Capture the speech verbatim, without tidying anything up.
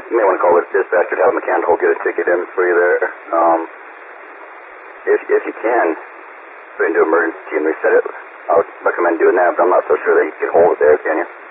you may want to call this dispatcher to have a mechanical get a ticket in for you there. Um, if, if you can, put it into emergency and reset it. I would recommend doing that, but I'm not so sure that you can hold it there, can you?